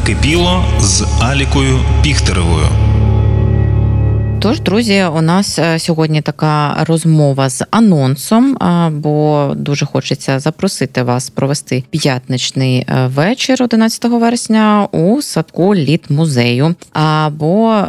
Накипіло з Алікою Піхтеревою. Тож, друзі, у нас сьогодні така розмова з анонсом, бо дуже хочеться запросити вас провести п'ятничний вечір 11 вересня у садку Літмузею. Бо,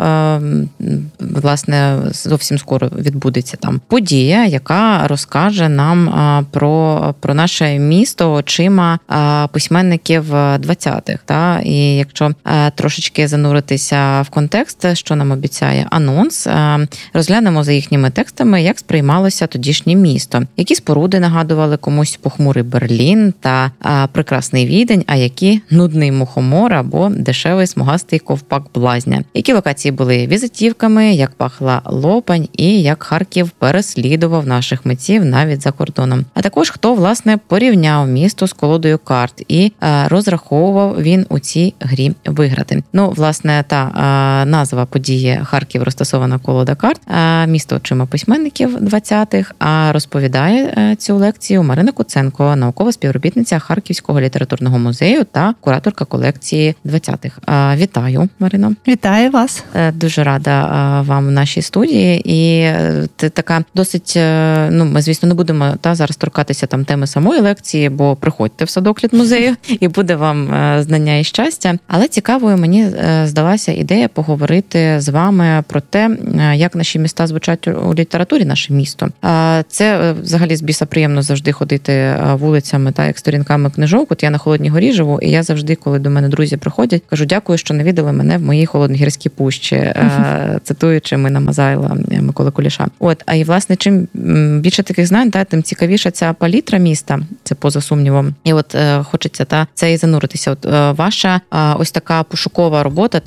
власне, зовсім скоро відбудеться там подія, яка розкаже нам про наше місто очима письменників 20-х. І якщо трошечки зануритися в контекст, що нам обіцяє анонс, розглянемо за їхніми текстами, як сприймалося тодішнє місто. Які споруди нагадували комусь похмурий Берлін та прекрасний Відень, а які нудний Мухомор або дешевий смугастий ковпак блазня. Які локації були візитівками, як пахла Лопань і як Харків переслідував наших митців навіть за кордоном. А також хто, власне, порівняв місто з колодою карт і розраховував він у цій грі виграти. Власне, та назва події «Харків. Розтасована колода карт», місто очима письменників 20-х, а розповідає цю лекцію Марина Куценко, наукова співробітниця Харківського літературного музею та кураторка колекції 20-х. Вітаю, Марино. Вітаю вас. Дуже рада вам в нашій студії. І це така досить, ми, звісно, не будемо зараз торкатися там теми самої лекції, бо приходьте в садок Літмузею і буде вам знання і щастя. Але цікавою мені здалася ідея поговорити з вами про те, як наші міста звучать у літературі, наше місто. Це взагалі з біса приємно завжди ходити вулицями та як сторінками книжок. От я на Холодній Горі живу, і я завжди, коли до мене друзі приходять, кажу: дякую, що навідали мене в моїй Холодногірській пущі, цитуючи Мина Мазайла, Миколи Куліша. І, власне, чим більше таких знань, тим цікавіша ця палітра міста, це поза сумнівом. І хочеться це і зануритися. Ваша ось така пошукова робота,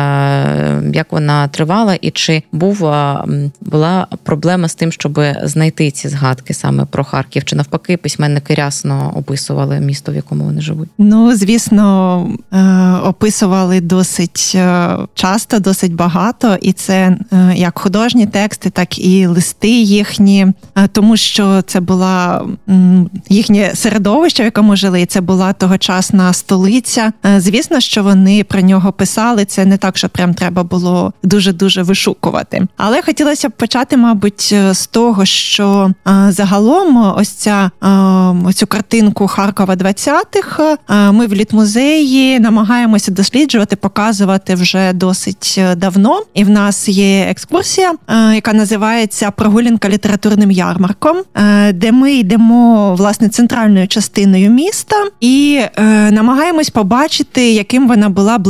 як вона тривала, і чи була проблема з тим, щоб знайти ці згадки саме про Харків? Чи навпаки письменники рясно описували місто, в якому вони живуть? Звісно, описували досить часто, досить багато. І це як художні тексти, так і листи їхні. Тому що це була їхнє середовище, в якому жили. І це була тогочасна столиця. Звісно, що вони про нього писали. Це не так, що прям треба було дуже-дуже вишукувати. Але хотілося б почати, мабуть, з того, що загалом оцю картинку Харкова 20-х ми в Літмузеї намагаємося досліджувати, показувати вже досить давно. І в нас є екскурсія, яка називається «Прогулянка літературним ярмарком», де ми йдемо, власне, центральною частиною міста і намагаємось побачити, якою вона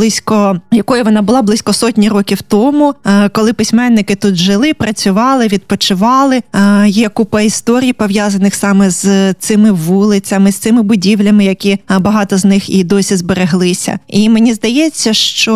була близько сотні років тому, коли письменники тут жили, працювали, відпочивали. Є купа історій, пов'язаних саме з цими вулицями, з цими будівлями, які багато з них і досі збереглися. І мені здається, що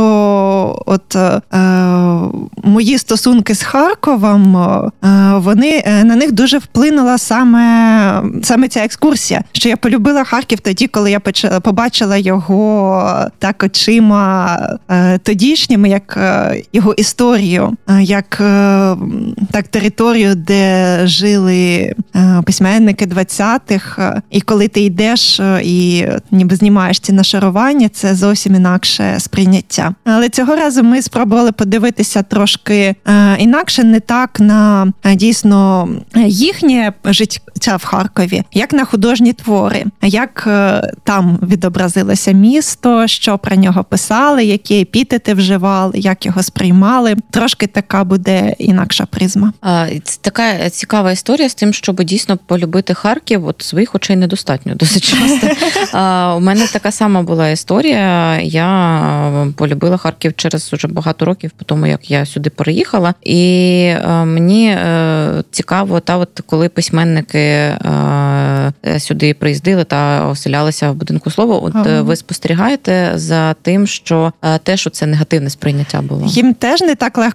мої стосунки з Харковом, на них дуже вплинула саме ця екскурсія. Що я полюбила Харків тоді, коли я побачила його так очима тодішніми, як його історію, як територію, де жили письменники 20-х. І коли ти йдеш і ніби знімаєш ці нашарування, це зовсім інакше сприйняття. Але цього разу ми спробували подивитися трошки інакше, не так на дійсно їхнє життя в Харкові, як на художні твори, як там відобразилося місто, що про нього писали, які епітети вживали, як його сприймали. Трошки така буде інакша призма. Це така цікава історія з тим, щоб дійсно полюбити Харків. Своїх очей недостатньо досить часто. У мене така сама була історія. Я полюбила Харків через уже багато років по тому, як я сюди переїхала. І мені цікаво, коли письменники сюди приїздили та оселялися в будинку слова, ви спостерігаєте за тим, що теж це негативне сприйняття було? Їм теж не так легко було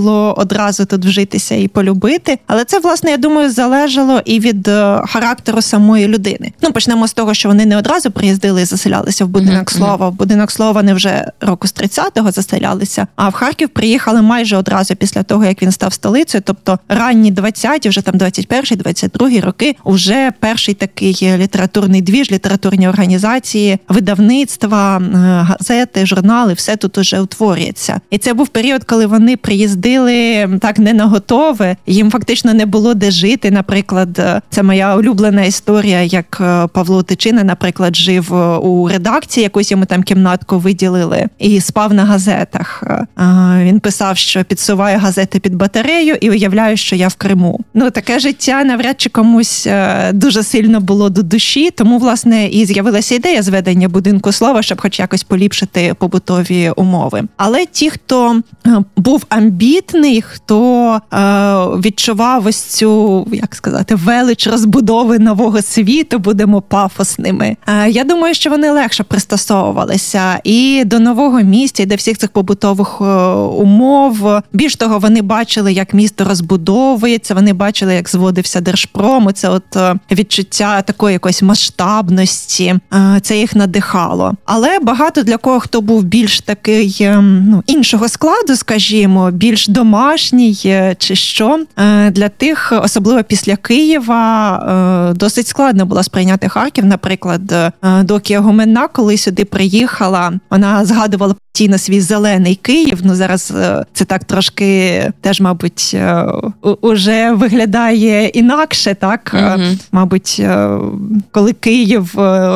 було одразу тут вжитися і полюбити. Але це, власне, я думаю, залежало і від характеру самої людини. Почнемо з того, що вони не одразу приїздили і заселялися в Будинок Слова. В Будинок Слова вони вже року з 30-го заселялися, а в Харків приїхали майже одразу після того, як він став столицею. Тобто ранні 20-ті, вже там 21-й, 22-й роки, уже перший такий літературний двіж, літературні організації, видавництва, газети, журнали, все тут уже утворюється. І це був період, коли вони приїздили так не на готове, їм фактично не було де жити. Наприклад, це моя улюблена історія, як Павло Тичина, наприклад, жив у редакції, якусь йому там кімнатку виділили і спав на газетах. Він писав, що підсуває газети під батарею і уявляю, що я в Криму. Таке життя навряд чи комусь дуже сильно було до душі, тому, власне, і з'явилася ідея зведення Будинку Слова, щоб хоч якось поліпшити побутові умови. Але ті, хто був амбітний, хто відчував ось цю, як сказати, велич розбудови нового світу, будемо пафосними. Я думаю, що вони легше пристосовувалися і до нового місця, і до всіх цих побутових умов. Більш того, вони бачили, як місто розбудовується, вони бачили, як зводився Держпром. Це от відчуття такої якоїсь масштабності. Це їх надихало. Але багато для кого, хто був більш такий, іншого складу, скажімо, більш домашній чи що, для тих, особливо після Києва, досить складно було сприйняти Харків. Наприклад, Докія Гуменна, коли сюди приїхала, вона згадувала постійно свій зелений Київ. Зараз це так трошки теж, мабуть, уже виглядає інакше, так? Мабуть, коли Київ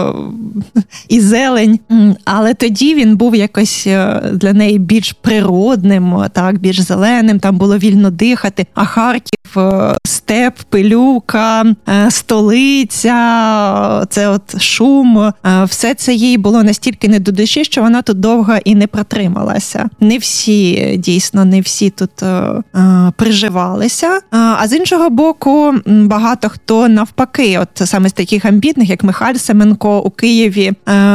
і зелень. Але тоді він був якось для неї більш природним, так, більш зеленим, там було вільно дихати. А Харків – степ, пилюка, столиця, це от шум. Все це їй було настільки не до душі, що вона тут довго і не протрималася. Не всі, дійсно, не всі тут приживалися. А з іншого боку, багато хто навпаки, от саме з таких амбітних, як Михайло Семенко у Києві,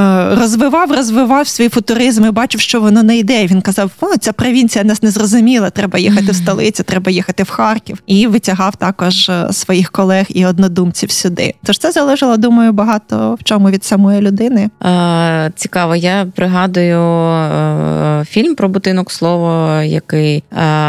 розвивав свій футуризм і бачив, що воно не йде. Він казав, ця провінція нас не зрозуміла, треба їхати в столицю, треба їхати в Харків. І витягав також своїх колег і однодумців сюди. Тож це залежало, думаю, багато в чому від самої людини. Цікаво, я пригадую фільм про Будинок Слова, який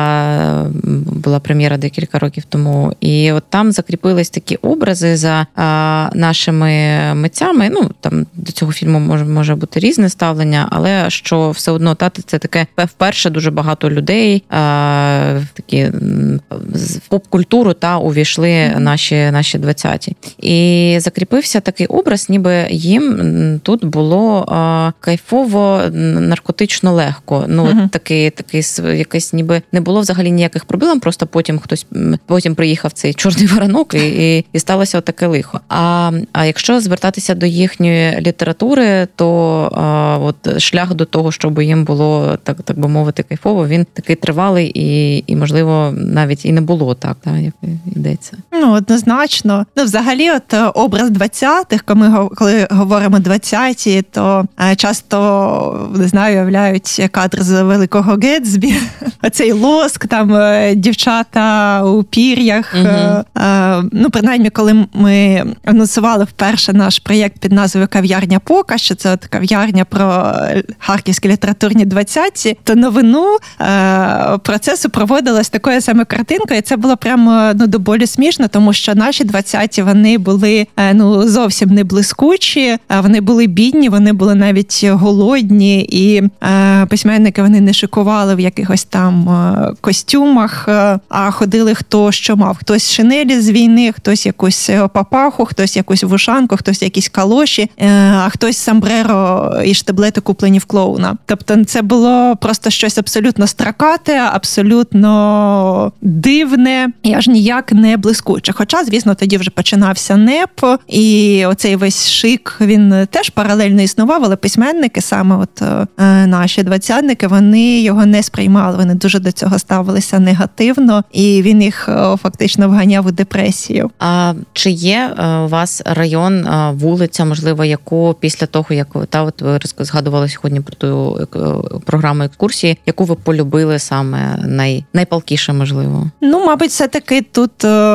була прем'єра декілька років тому. І от там закріпились такі образи за нашими митцями. Там до цього фільму може бути різне ставлення, але що все одно це таке вперше дуже багато людей такі в поп-культуру увійшли наші 20-ті. І закріпився такий образ, ніби їм тут було кайфово, наркотично легко. Такий якийсь ніби не було взагалі ніяких проблем, просто потім приїхав цей чорний воронок і сталося таке лихо. А якщо звертатися до їхньої літератури, то от шлях до того, щоб їм було, так би мовити, кайфово, він такий тривалий і можливо, навіть і не було так, як йдеться. Однозначно. Взагалі, от образ 20-х, коли говоримо 20-ті, то часто, не знаю, уявляють кадр з Великого Гетсбі. Оцей лоск, там дівчата у пір'ях. Принаймні, коли ми анонсували вперше наш проєкт під назвою «Кав'ярня Пока», що це от кав'ярня про харківські літературні 20-ті, то новину процесу проводилась такою саме картинкою, і це було прямо до болі смішно, тому що наші 20-ті, вони були зовсім не блискучі, вони були бідні, вони були навіть голодні, і письменники вони не шикували в якихось там костюмах, а ходили хто що мав. Хтось шинелі з війни, хтось якусь папаху, хтось якусь вушанку, хтось якісь калоші, а хтось самбреро і штиблети куплені в клоуна. Тобто це було просто щось абсолютно стракате, абсолютно дивне, і аж ніяк не блискуче. Хоча, звісно, тоді вже починався НЕП, і оцей весь шик, він теж паралельно існував, але письменники, саме от наші двадцятники, вони його не сприймали, вони дуже до цього ставилися негативно, і він їх фактично вганяв у депресію. А чи є у вас район, вулиця, можливо, яку після того, як от ви згадували сьогодні про ту програму екскурсії, яку ви полюбили саме найпалкіше, можливо? Ну, мабуть, все-таки тут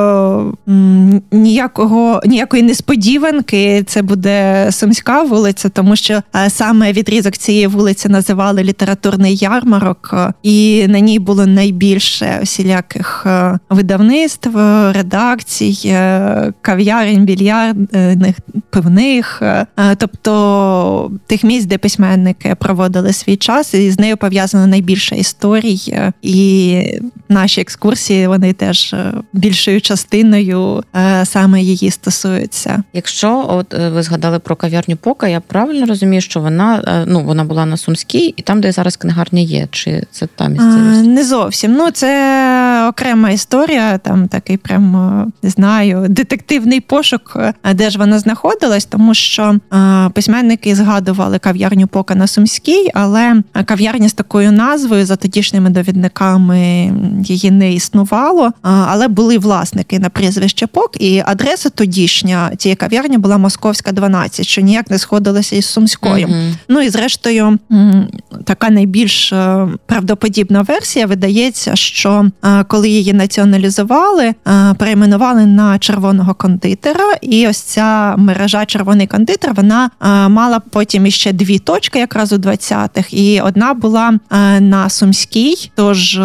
ніякої несподіванки, це буде Сумська вулиця, тому що саме відрізок цієї вулиці називали літературний ярмарок, і на ній було найбільше всіляких видавництв, редакцій, кав'ярень, більярдних, пивних, тобто тих місць, де письменники проводили свій час, і з нею пов'язано найбільше історій, і наші екскурсії, вони теж більшою частиною саме її стосуються. Якщо от ви згадали про кав'ярню Пока, я правильно розумію, що вона була на Сумській, і там, де зараз книгарня є, чи це та місцевість? Не зовсім. Ну, це окрема історія, там такий прям, не знаю, детективний пошук, де ж вона знаходилась, тому що письменники згадували кав'ярню Пока на Сумській, але кав'ярня з такою назвою, за тодішніми довідниками, її не існувало, але були власники на прізвище Пок, і адреса тодішня цієї кав'ярні була Московська, 12, що ніяк не сходилася із Сумською. Ну і зрештою, така найбільш правдоподібна версія видається, що коли її націоналізували, перейменували на Червоного кондитера, і ось ця мережа Червоний кондитер, вона мала потім іще 2 точки якраз у 20-х, і одна була на Сумській, тож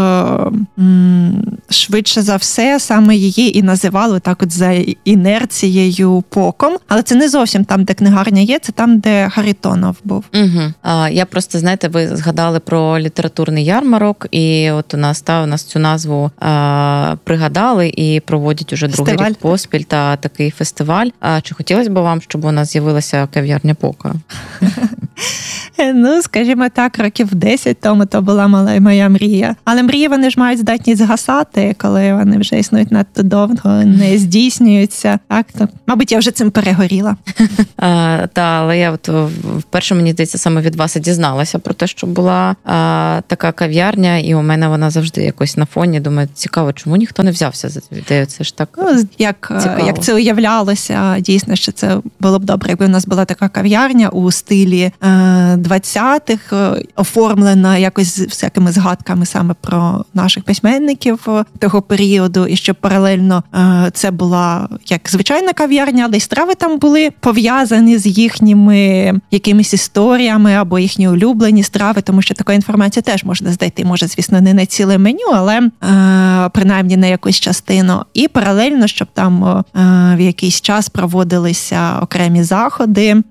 швидше за все саме її і називали так от за інерцією Поком, але це не зовсім там, де книгарня є, це там, де Харитонов був. Я просто, знаєте, ви згадали про літературний ярмарок, і от у нас цю назву пригадали і проводять уже другий рік поспіль та такий фестиваль. Чи хотілося б вам, щоб у нас з'явилася кав'ярня Пока? Ну, скажімо так, років 10 тому то була моя мрія. Але мрії, вони ж мають здатність згасати, коли вони вже існують надто довго, не здійснюються. Так, то, мабуть, я вже цим перегоріла. Але я от вперше, мені здається, саме від вас і дізналася про те, що була така кав'ярня, і у мене вона завжди якось на фоні. Думаю, цікаво, чому ніхто не взявся за цю ідею? Це ж так як це уявлялося, дійсно, що це було б добре, якби у нас була така кав'ярня у стилі 20-х, оформлена якось з всякими згадками саме про наших письменників того періоду, і щоб паралельно це була як звичайна кав'ярня, але й страви там були пов'язані з їхніми якимись історіями або їхні улюблені страви, тому що така інформація теж можна знайти, може, звісно, не на ціле меню, але принаймні на якусь частину. І паралельно, щоб там в якийсь час проводилися окремі заходи,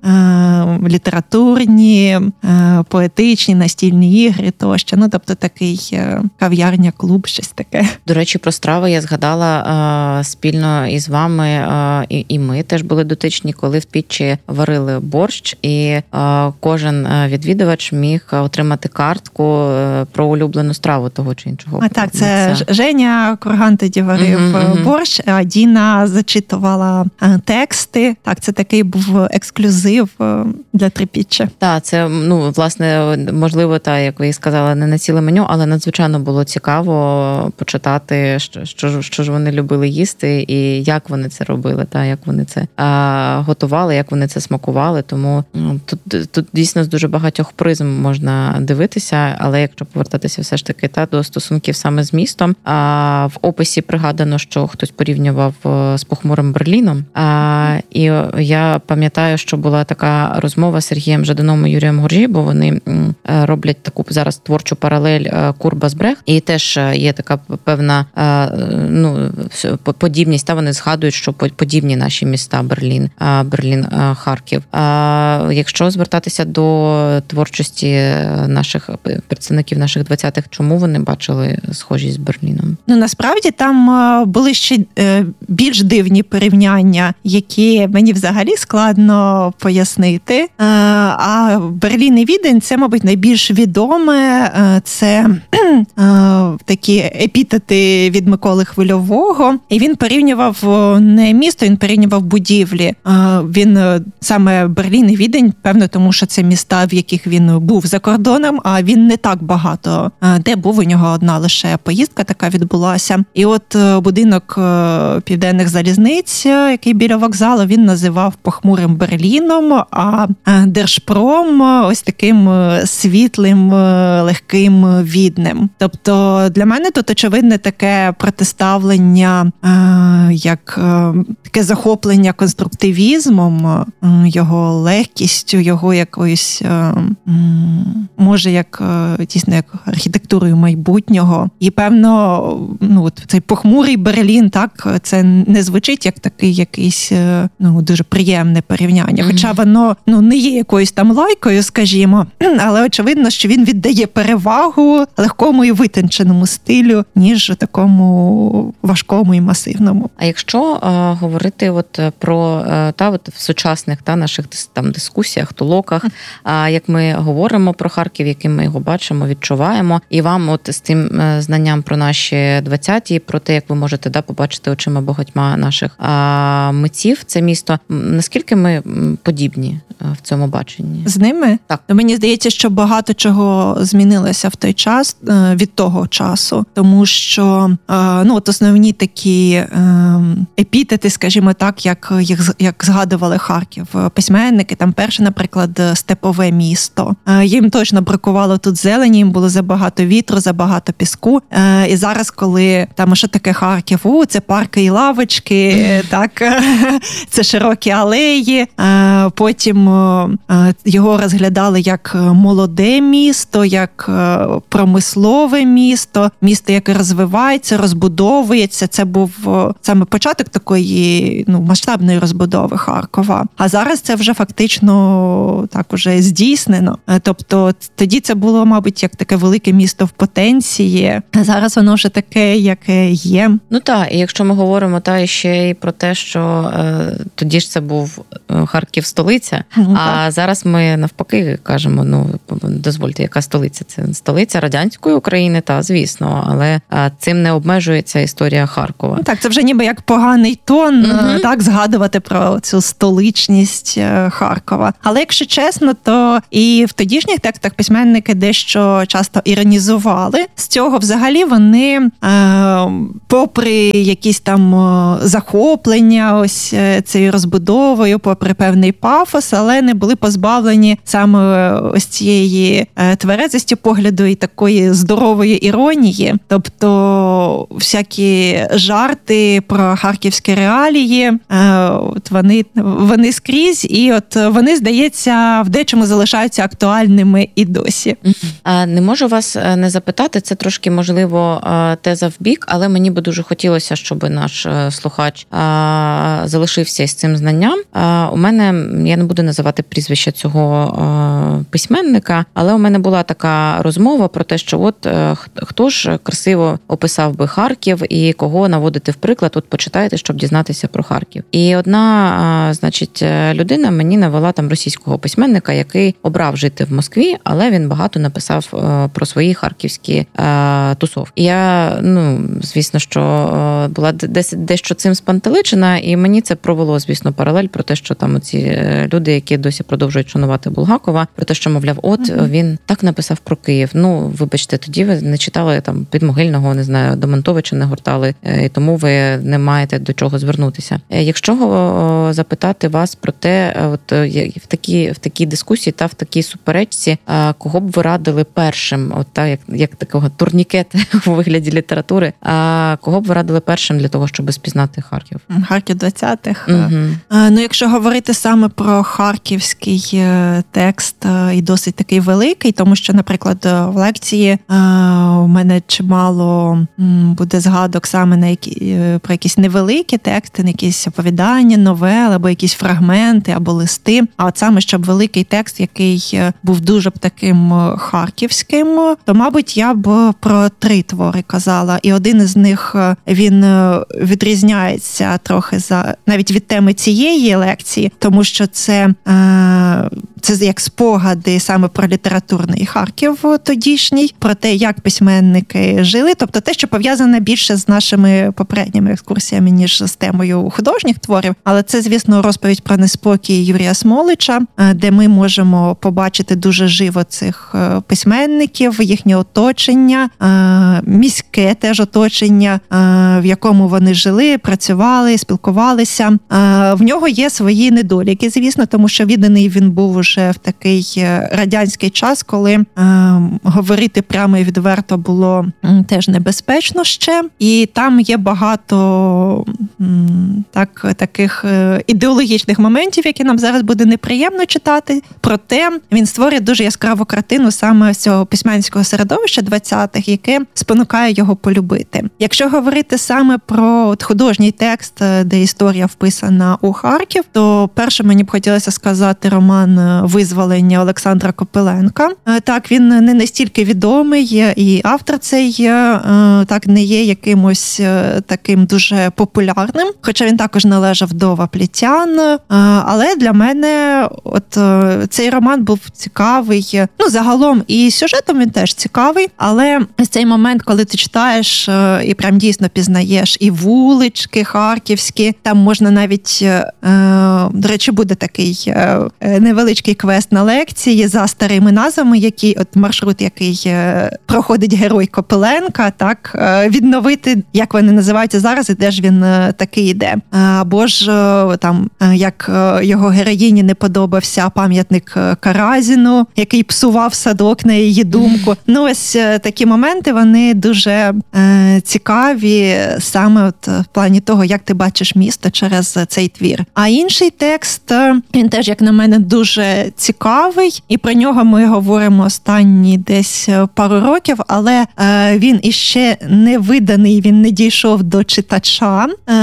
літературні, поетичні, настільні ігри тощо. Ну, тобто такий кав'ярня-клуб, щось таке. До речі, про страви я згадала спільно із вами, і ми теж були дотичні, коли в Пітчі варили борщ, і кожен відвідувач міг отримати картку про улюблену страву того чи іншого. А так, це Женя Курган тоді варив борщ, а Діна зачитувала тексти. Так, це такий був ексклюзив для Трипіччя. Так, це, власне, можливо, як ви сказали, не на ціле меню, але надзвичайно було цікаво почитати, що ж вони любили їсти і як вони це робили, як вони це готували, як вони це смакували. Тому тут дійсно з дуже багатьох призм можна дивитися, але якщо повертатися все ж таки до стосунків саме з містом, в описі пригадано, що хтось порівнював з похмурим Берліном. І я пам'ятаю, що була така розмова з Сергієм Жаданом і Юрієм Гуржі, бо вони роблять таку зараз творчу паралель Курбас-Брех, і теж є така певна подібність, та вони згадують, що подібні наші міста Берлін, Харків. Якщо звертатися до творчості наших представників наших 20-х, чому вони бачили схожість з Берліном? Насправді там були ще більш дивні порівняння, які мені взагалі складно пояснити. А Берлін Берлін і Відень – це, мабуть, найбільш відоме. Це такі епітети від Миколи Хвильового. І він порівнював не місто, він порівнював будівлі. Він саме Берлін і Відень, певно, тому що це міста, в яких він був за кордоном, а він не так багато де був. У нього одна лише поїздка така відбулася. І от будинок Південних залізниць, який біля вокзалу, він називав похмурим Берліном, а Держпром ось таким світлим, легким Віднем. Тобто для мене тут очевидне таке протиставлення, як таке захоплення конструктивізмом, його легкістю, його якоюсь, може, як дійсно як архітектурою майбутнього. І певно, цей похмурий Берлін, так, це не звучить як такий якийсь, дуже приємне порівняння. Хоча воно, не є якоюсь там лайкою, скажімо, але очевидно, що він віддає перевагу легкому і витонченому стилю, ніж такому важкому і масивному. А якщо говорити про в сучасних наших там дискусіях, толоках, як ми говоримо про Харків, яким ми його бачимо, відчуваємо, і вам з тим знанням про наші 20-ті, про те, як ви можете побачити очима багатьма наших митців це місто, наскільки ми подібні в цьому баченні? З ними? Так. Мені здається, що багато чого змінилося в той час, від того часу, тому що основні такі епітети, скажімо так, як згадували Харків письменники, там перше, наприклад, степове місто. Їм точно бракувало тут зелені, їм було забагато вітру, забагато піску. І зараз, коли там, що таке Харків? Це парки і лавочки, так, це широкі алеї. Потім його розглядали як молоде місто, як промислове місто, яке розвивається, розбудовується. Це був саме початок такої масштабної розбудови Харкова. А зараз це вже фактично так уже здійснено. Тобто тоді це було, мабуть, як таке велике місто в потенції. А зараз воно вже таке, яке є. Так, і якщо ми говоримо ще й про те, що тоді ж це був Харків столиця, а зараз ми навпаки кажемо, дозвольте, яка столиця? Це столиця радянської України, звісно, але цим не обмежується історія Харкова. Так, це вже ніби як поганий тон, так, згадувати про цю столичність Харкова. Але якщо чесно, то і в тодішніх текстах письменники дещо часто іронізували. З цього взагалі вони, попри якісь там захоплення ось цією розбудовою, попри певний пафос, але не були позбавлені саме ось цієї тверезості погляду і такої здорової іронії. Тобто всякі жарти про харківські реалії, вони скрізь, і вони, здається, в дечому залишаються актуальними і досі. Не можу вас не запитати, це трошки, можливо, теза в бік, але мені би дуже хотілося, щоб наш слухач залишився із цим знанням. У мене, я не буду називати прізвище цього письменника, але у мене була така розмова про те, що хто ж красиво описав би Харків і кого наводити в приклад, почитайте, щоб дізнатися про Харків. І одна, людина мені навела там російського письменника, який обрав жити в Москві, але він багато написав про свої харківські тусовки. І я, звісно, що була дещо цим спантеличена, і мені це провело, звісно, паралель про те, що там оці люди, які досі продовжують шанувати Булгакова, про те, що, мовляв, він так написав про Київ. Вибачте, тоді ви не читали там Підмогильного, не знаю, Домонтовича не гортали, і тому ви не маєте до чого звернутися. Якщо запитати вас про те, в такій дискусії та в такій суперечці, кого б ви радили першим, як такого турнікета у вигляді літератури, кого б ви радили першим для того, щоб спізнати Харків? Харків 20-х. Угу. Якщо говорити саме про харківський текст, і досить такий великий, тому що, наприклад, в лекції у мене чимало буде згадок саме про якісь невеликі тексти, на якісь оповідання, новели, або якісь фрагменти, або листи. А от саме, щоб великий текст, який був дуже б таким харківським, то, мабуть, я б про 3 твори казала. І один із них, він відрізняється трохи навіть від теми цієї лекції, тому що це як спогади саме про літературний Харків тодішній, про те, як письменники жили, тобто те, що пов'язане більше з нашими попередніми екскурсіями, ніж з темою художніх творів. Але це, звісно, розповідь про неспокій Юрія Смолича, де ми можемо побачити дуже живо цих письменників, їхнє оточення, міське теж оточення, в якому вони жили, працювали, спілкувалися. В нього є свої недоліки, звісно, тому що відданий він був уже в такий радянський час, коли говорити прямо і відверто було теж небезпечно ще. І там є багато таких ідеологічних моментів, які нам зараз буде неприємно читати. Проте він створює дуже яскраву картину саме цього письменницького середовища 20-х, яке спонукає його полюбити. Якщо говорити саме про художній текст, де історія вписана у Харків, то перше мені б хотілося сказати роман «Визволення» Олександра Копиленка. Так, він не настільки відомий, і автор цей так не є якимось таким дуже популярним, хоча він також належав до ваплітян. Але для мене цей роман був цікавий. Загалом і сюжетом він теж цікавий, але ось цей момент, коли ти читаєш і прям дійсно пізнаєш і вулички харківські, там можна навіть, до речі, буде такий невеличкий квест на лекції за старими назвами, маршрут, який проходить герой Копиленка, так, відновити, як вони називаються зараз, і де ж він таки йде. Або ж там, як його героїні не подобався пам'ятник Каразіну, який псував садок, на її думку. Ось такі моменти, вони дуже цікаві саме в плані того, як ти бачиш місто через цей твір. А інший текст, він теж, як на мене, дуже цікавий, і про нього ми говоримо останні десь пару років, але він іще не виданий, він не дійшов до читача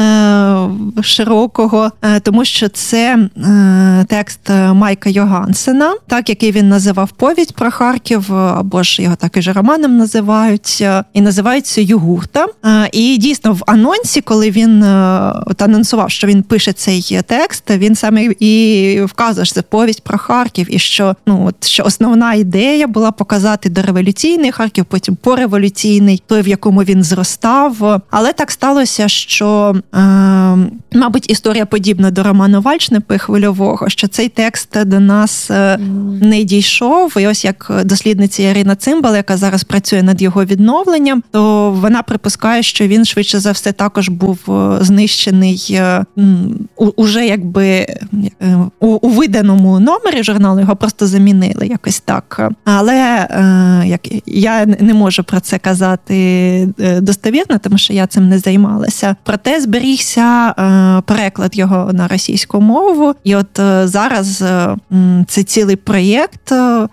широкого, тому що це текст Майка Йогансена, так, який він називав «Повість про Харків», або ж його також романом називають, і називається «Югурта». І дійсно в анонсі, коли він анонсував, що він пише цей текст, він саме і вказує, що це повість про Харків, і що, що основна ідея була показати дореволюційний Харків, потім пореволюційний, той, в якому він зростав. Але так сталося, що, мабуть, історія подібна до роману Вальшнепи Хвильового, що цей текст до нас не дійшов. І ось як дослідниця Ірина Цимбал, яка зараз працює над його відновленням, то вона припускає, що він швидше за все також був знищений уже якби у виданому номері журналу, його просто замінили якось так. Але я не можу про це казати достовірно, тому що я цим не займалася. Проте зберігся переклад його на російську мову. І от зараз це цілий проєкт,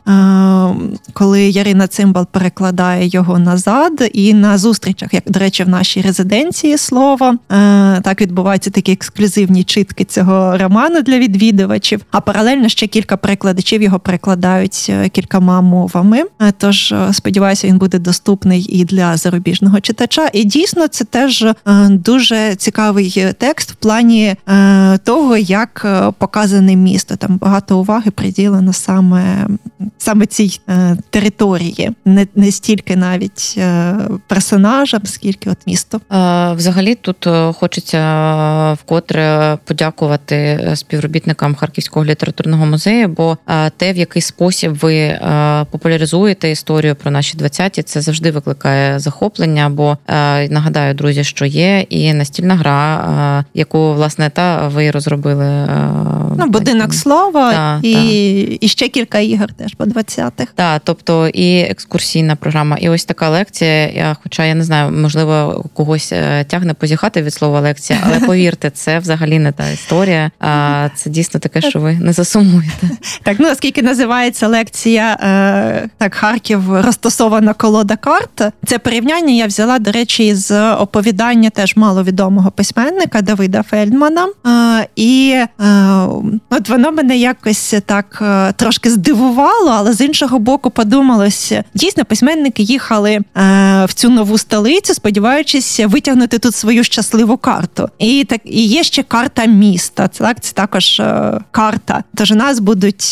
коли Ярина Цимбал перекладає його назад, і на зустрічах, як, до речі, в нашій резиденції «Слово», так відбуваються такі ексклюзивні читки цього роману для відвідувачів, а паралельно ще кілька перекладачів його перекладають кількома мовами. Тож, сподіваюся, він буде доступний і для зарубіжного читача. І дійсно, це теж дуже цікавий текст в плані того, як показане місто. Там багато уваги приділено саме цій території. Не стільки навіть персонажам, скільки от місту. Взагалі тут хочеться вкотре подякувати співробітникам Харківського літературного музею, бо те, в який спосіб ви популяризуєте історію про наші 20-ті, це завжди викликає захоплення, бо нагадаю, друзі, що є і настільна гра, яку, власне, ви розробили. «Будинок слова» і ще кілька ігор теж по 20-х. Так, тобто і екскурсійна програма, і ось така лекція, хоча я не знаю, можливо, когось тягне позіхати від слова лекція, але повірте, це взагалі не та історія, а це дійсно таке, що ви не засумуєте. Так, оскільки називається лекція так, Харків розтасована колода карт, це порівняння я взяла, до речі, з оповідання теж маловідомого письменника Давида Фельдмана. І от воно мене якось так трошки здивувало, але з іншого боку подумалося, дійсно, письменники їхали в цю нову столицю, сподіваючись витягнути тут свою щасливу карту. І є ще карта міста, так, це також карта. Тож у нас будуть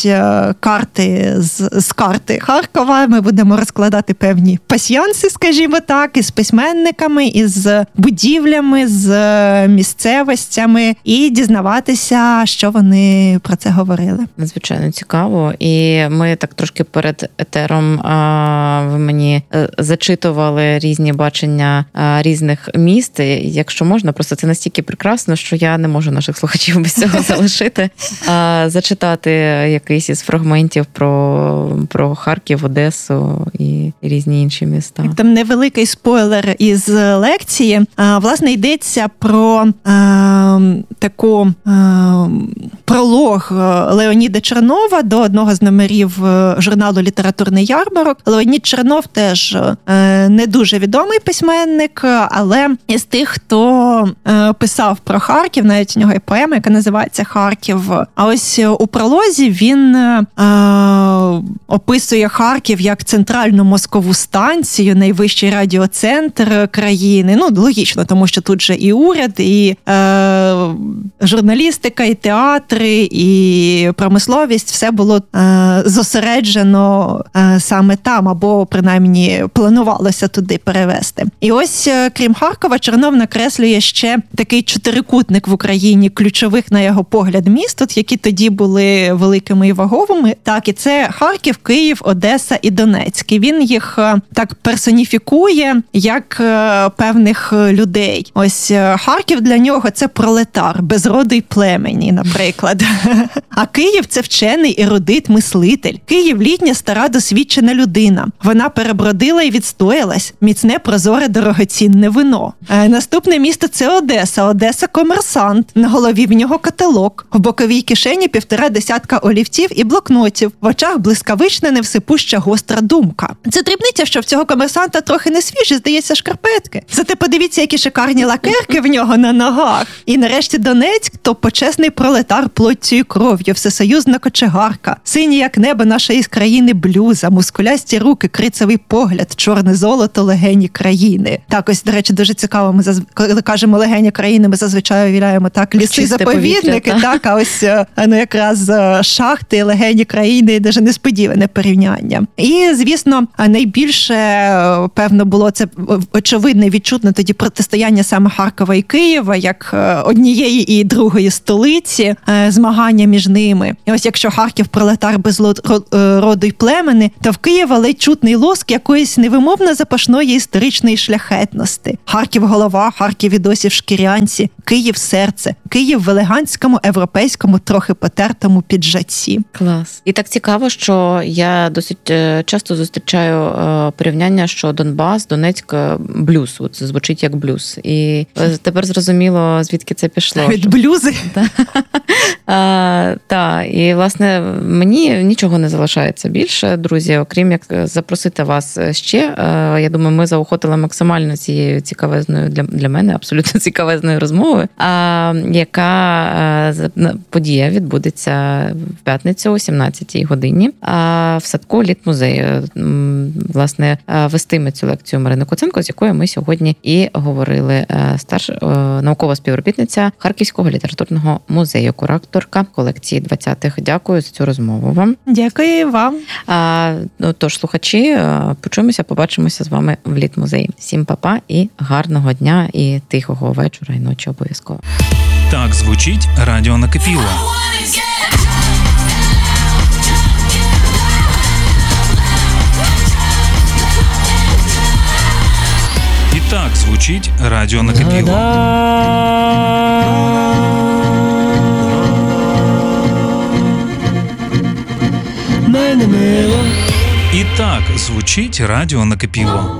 ось карти з карти Харкова. Ми будемо розкладати певні пасьянси, скажімо так, із письменниками, із будівлями, з місцевостями і дізнаватися, що вони про це говорили. Надзвичайно цікаво. І ми так трошки перед етером ви мені зачитували різні бачення різних міст. Якщо можна, просто це настільки прекрасно, що я не можу наших слухачів без цього залишити. Зачитати якийсь із фрагментів про Харків, Одесу і різні інші міста. Там невеликий спойлер із лекції. Власне, йдеться про таку пролог Леоніда Чернова до одного з номерів журналу «Літературний ярмарок». Леонід Чернов теж не дуже відомий письменник, але із тих, хто писав про Харків, навіть у нього є поема, яка називається «Харків». А ось у пролозі він описує Харків як центральну мозкову станцію, найвищий радіоцентр країни. Ну, логічно, тому що тут же і уряд, і журналістика, і театри, і промисловість, все було зосереджено саме там, або принаймні планувалося туди перевести. І ось, крім Харкова, Чернов накреслює ще такий чотирикутник в Україні ключових, на його погляд, міст, які тоді були великими і ваговими. Так, і це Харків, Київ, Одеса і Донецьк. І він їх так персоніфікує як певних людей. Ось Харків для нього – це пролетар, без роду й племені, наприклад. А Київ – це вчений, ерудит, мислитель. Київ – літня, стара, досвідчена людина. Вона перебродила і відстоялась. Міцне, прозоре, дорогоцінне вино. Наступне місто – це Одеса. Одеса – комерсант. На голові в нього каталог. В боковій кишені 1,5 олівців і блокнотів. В очах блискавична, невсипуща, гостра думка. Це дрібниця, що в цього комерсанта трохи не свіжі, здається, шкарпетки. Зате подивіться, які шикарні лакерки в нього на ногах. І нарешті Донецьк – то почесний пролетар плоттю і кров'ю, всесоюзна кочегарка. Сині, як небо нашої країни, блюза, мускулясті руки, крицевий погляд, чорне золото, легені країни. Так, ось, до речі, дуже цікаво, ми коли кажемо легені країни, ми зазвичай уявляємо так ліси, заповідники, так, а ось якраз шахти, легені країни, дуже несподіване порівняння. І, звісно, найбільше, певно, було це очевидне, відчутне тоді протистояння саме Харкова і Києва, як однієї і другої столиці, змагання між ними. І ось якщо Харків пролетар без роду й племени, то в Києва ледь чутний лоск якоїсь невимовно запашної історичної шляхетності. Харків голова, Харків і досі в шкірянці, Київ серце, Київ в елегантському, європейському, трохи потертому піджаці. Клас. І так цікаво, що я досить часто зустрічаю порівняння, що Донбас, Донецьк – блюз. Це звучить як блюз. І тепер зрозуміло, звідки це пішло. Від блюзи? Так. І, власне, мені нічого не залишається більше, друзі, окрім як запросити вас ще. Я думаю, ми заохотили максимально цією цікавезною для мене, абсолютно цікавезною розмовою, яка подія відбудеться в п'ятницю о 17-й годині в садку Літмузею. Власне, вестиме цю лекцію Марина Куценко, з якою ми сьогодні і говорили. Наукова співробітниця Харківського літературного музею, кураторка колекції 20-х. Дякую за цю розмову вам. Дякую вам. Тож, слухачі, почуємося, побачимося з вами в Літмузеї. Всім па-па і гарного дня, і тихого вечора, і ночі обов'язково. Так звучить радіо Накипіло. І так звучить радіо Накипіло. І так звучить радіо Накипіло.